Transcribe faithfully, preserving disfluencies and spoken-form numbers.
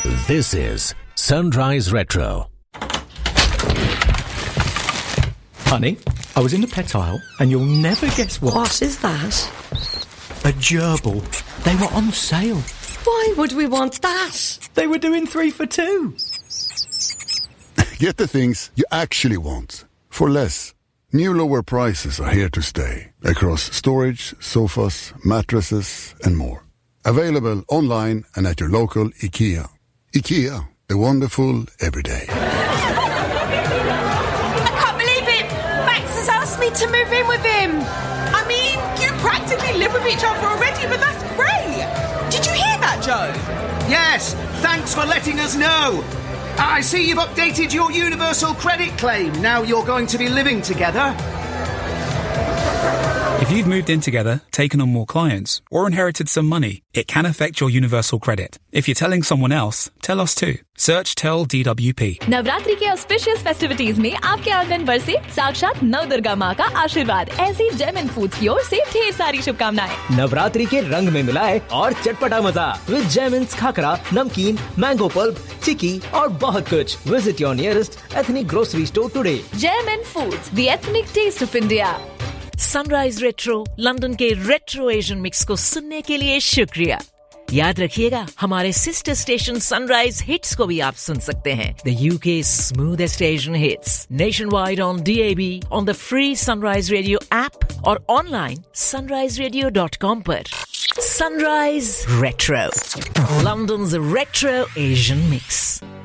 This is Sunrise Retro. Honey, I was in the pet aisle and you'll never guess what. What is that? A gerbil. They were on sale. Why would we want that? They were doing three for two. Get the things you actually want for less. New lower prices are here to stay across storage, sofas, mattresses and more. Available online and at your local IKEA. IKEA, the wonderful everyday. I can't believe it! Max has asked me to move in with him. I mean, you practically live with each other already, but that's great. Did you hear that, Joe? Yes, thanks for letting us know. I see you've updated your universal credit claim. Now you're going to be living together. If you've moved in together, taken on more clients, or inherited some money, it can affect your universal credit. If you're telling someone else, tell us too. Search Tell D W P. Navratri के auspicious festivities में आपके आंगन पर से साक्षात नव दुर्गा माँ का आशीर्वाद। ऐसी जेम एंड फूड्स की ओर से ढेर सारी शुभकामनाएं। नवरात्रि के रंग में मिलाए और चटपटा मजा विद जेमिन्स खाकरा, नमकीन, मैंगो पल्प, चिकी और बहुत कुछ। Visit your nearest ethnic grocery store today. GeM and foods, the ethnic test of India. Sunrise retro London के रेट्रो एशियन मिक्स को सुनने के लिए शुक्रिया। याद रखिएगा, हमारे सिस्टर स्टेशन सनराइज हिट्स को भी आप सुन सकते हैं। The UK smoothest Asian hits nation wide on D A B, on the free sunrise radio app और online sunrise radio dot com पर। Sunrise retro, लंदन's retro Asian mix.